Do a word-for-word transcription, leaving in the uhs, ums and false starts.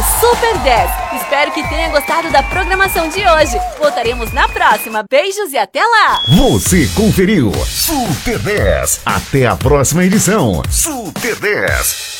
Super dez. Espero que tenha gostado da programação de hoje. Voltaremos na próxima. Beijos e até lá! Você conferiu Super dez. Até a próxima edição. Super dez.